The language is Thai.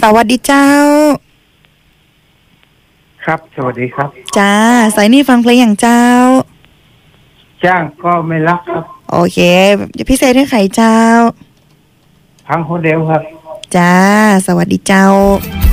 สวัสดีเจ้าครับสวัสดีครับจ้าสายนี่ฟังเพลงอย่างเจ้าจ้างก็ไม่รักครับโอเคพิเศษให้ไข่เจ้าพังคนเดียวครับจ้าสวัสดีเจ้า